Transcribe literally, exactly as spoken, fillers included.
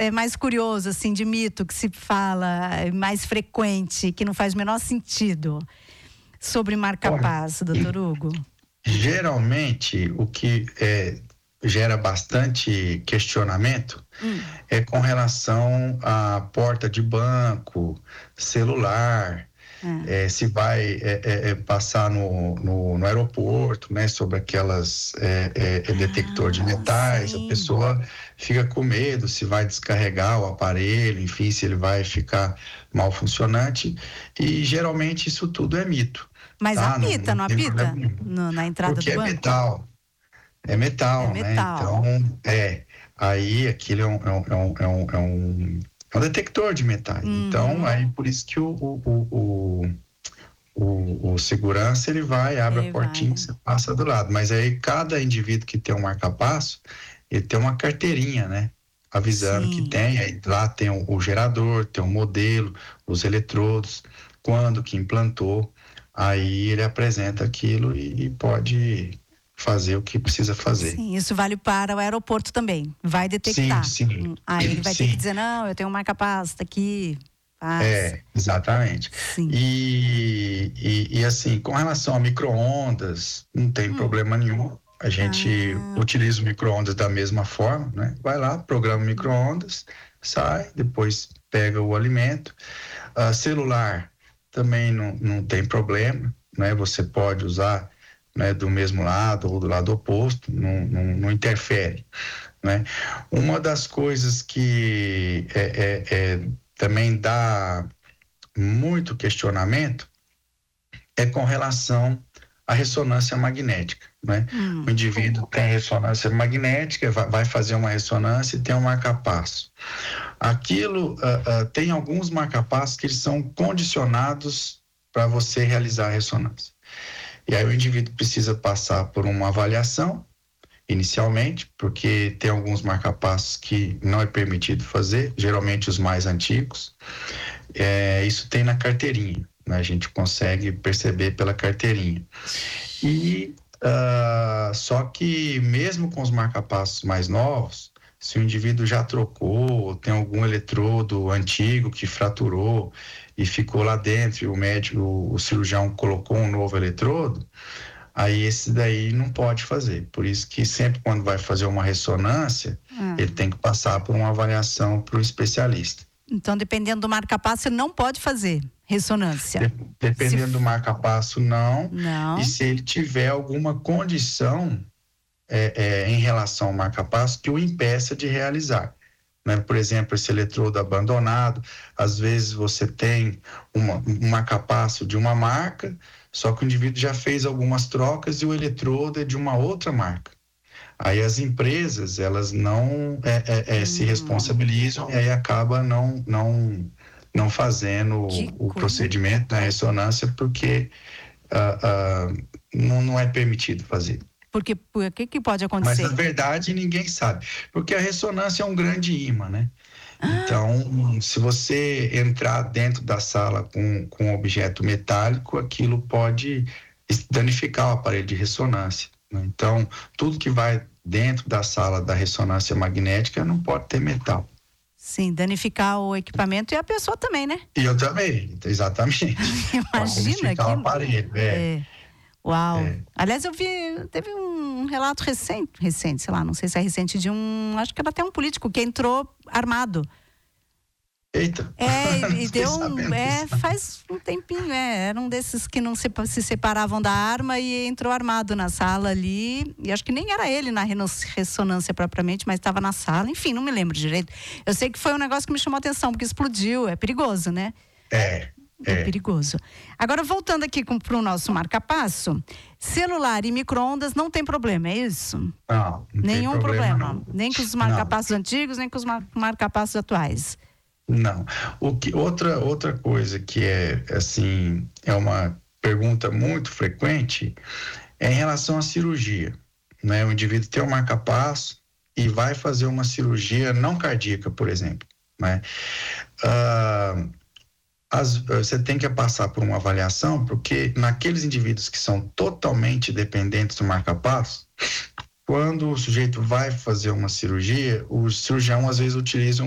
é mais curioso, assim, de mito que se fala, mais frequente, que não faz o menor sentido sobre marca-passo, doutor Hugo? Geralmente, o que é, gera bastante questionamento hum. é com relação à porta de banco, celular, é. É, se vai é, é, é passar no, no, no aeroporto, né, sobre aquelas é, é, detector ah, de metais, sim. A pessoa fica com medo se vai descarregar o aparelho, enfim, se ele vai ficar mal funcionante, e geralmente isso tudo é mito. Mas tá? apita, não, não, não apita? No, na entrada Porque do banco? É metal. É metal, é metal, né? Então, é. Aí aquilo é um, é um, é um, é um, é um detector de metais. Uhum. Então, aí por isso que o, o, o, o, o segurança, ele vai, abre ele a portinha, você passa do lado. Mas aí cada indivíduo que tem um marca-passo, ele tem uma carteirinha, né? Avisando Sim. que tem, aí lá tem o, o gerador, tem o modelo, os eletrodos, quando que implantou. Aí ele apresenta aquilo e, e pode fazer o que precisa fazer. Sim, isso vale para o aeroporto também. Vai detectar. Sim, sim. Aí ele vai sim. ter que dizer, não, eu tenho um marca-passo, tá aqui. Passa. É, exatamente. Sim. E, e, e assim, com relação a micro-ondas, não tem hum. problema nenhum. A gente ah. utiliza o micro-ondas da mesma forma, né? Vai lá, programa o micro-ondas, sai, depois pega o alimento. Uh, celular também não, não tem problema, né? Você pode usar, né, do mesmo lado ou do lado oposto, não, não, não interfere, né? Uma das coisas que é, é, é, também dá muito questionamento é com relação à ressonância magnética, né? Hum. O indivíduo tem ressonância magnética, vai, vai fazer uma ressonância e tem um marca-passo. Aquilo, uh, uh, tem alguns marca-passos que eles são condicionados para você realizar a ressonância. E aí o indivíduo precisa passar por uma avaliação, inicialmente, porque tem alguns marca-passos que não é permitido fazer, geralmente os mais antigos. É, isso tem na carteirinha, né? A gente consegue perceber pela carteirinha. E uh, só que mesmo com os marca-passos mais novos, se o indivíduo já trocou, tem algum eletrodo antigo que fraturou e ficou lá dentro, e o médico, o cirurgião colocou um novo eletrodo, aí esse daí não pode fazer. Por isso que sempre quando vai fazer uma ressonância, hum. ele tem que passar por uma avaliação para o especialista. Então, dependendo do marca-passo, ele não pode fazer ressonância. De, dependendo se... do marca-passo, não. Não. E se ele tiver alguma condição É, é, em relação ao marca-passo que o impeça de realizar, né? Por exemplo, esse eletrodo abandonado, às vezes você tem uma, um marca-passo de uma marca, só que o indivíduo já fez algumas trocas e o eletrodo é de uma outra marca. Aí as empresas, elas não é, é, é, hum. se responsabilizam e aí acaba não, não, não fazendo o, o procedimento da ressonância porque uh, uh, não, não é permitido fazer. Porque o que, que pode acontecer? Mas na verdade ninguém sabe, porque a ressonância é um grande imã, né? Ah. Então, se você entrar dentro da sala com, com um objeto metálico, aquilo pode danificar o aparelho de ressonância, né? Então, tudo que vai dentro da sala da ressonância magnética não pode ter metal. Sim, danificar o equipamento e a pessoa também, né? E eu também, exatamente. Imagina danificar o aparelho, é. é. Uau. É. Aliás, eu vi, teve um relato recente, recente, sei lá, não sei se é recente, de um, acho que era até um político que entrou armado. Eita. É, e, e deu um, é, faz um tempinho, é, era um desses que não se, se separavam da arma e entrou armado na sala ali, e acho que nem era ele na ressonância propriamente, mas estava na sala, enfim, não me lembro direito. Eu sei que foi um negócio que me chamou a atenção, porque explodiu, é perigoso, né? É. É. é perigoso. Agora, voltando aqui para o nosso marca-passo, celular e micro-ondas não tem problema, é isso? Não, não Nenhum tem problema. problema. Não. Nem com os marca-passos antigos, nem com os mar- marca-passos atuais. Não. O que, outra, outra coisa que é, assim, é uma pergunta muito frequente é em relação à cirurgia, né? O indivíduo tem um marca-passo e vai fazer uma cirurgia não cardíaca, por exemplo, né? Ah, As, você tem que passar por uma avaliação, porque naqueles indivíduos que são totalmente dependentes do marca-passo, quando o sujeito vai fazer uma cirurgia, o cirurgião às vezes utiliza um